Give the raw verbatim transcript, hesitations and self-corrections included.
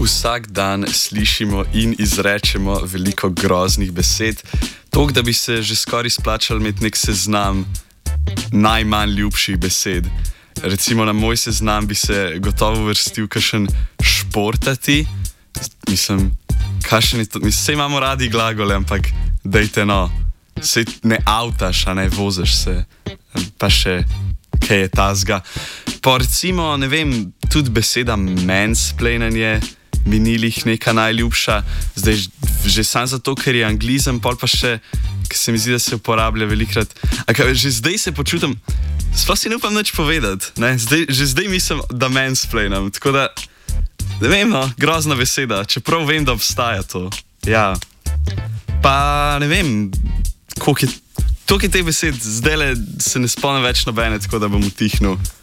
Vsak dan slišimo in izrečemo veliko groznih besed, toliko, da bi se že skoraj splačal imeti nek seznam najmanj ljubših besed. Recimo na moj seznam bi se gotovo vrstil kakšen športati. Mislim, kakšen je to? Mislim, sej imamo radi glagole, ampak dejte no, sej ne avtaš, a ne voziš se, pa še kaj je tazga. Pa recimo, ne vem, tudi beseda mansplainanje minilih neka najljubša, zdaj že sam zato, ker je anglizem, pol pa še, ki se mi zdi, da se uporablja velikrat. Ampak že zdaj se počutim, sploh si ne upam nič povedati, ne? Zdaj, že zdaj mislim, da mansplainam, tako da, ne vem, no, grozna beseda, čeprav vem, da obstaja to. Ja, pa ne vem, koliko je, koliko je te besed, zdaj le se ne spomnim več nobene, tako da bom utihnil.